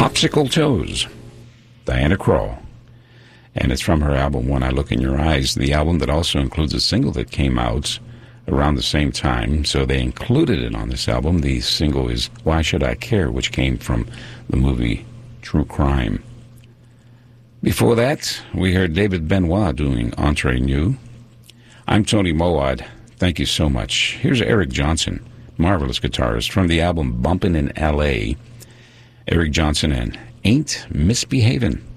Popsicle Toes, Diana Krall. And it's from her album, When I Look in Your Eyes, the album that also includes a single that came out around the same time, so they included it on this album. The single is Why Should I Care, which came from the movie True Crime. Before that, we heard David Benoit doing Entre Nous. I'm Tony Mowat. Thank you so much. Here's Eric Johnson, marvelous guitarist, from the album Bumpin' in L.A., Eric Johnson and Ain't Misbehavin'.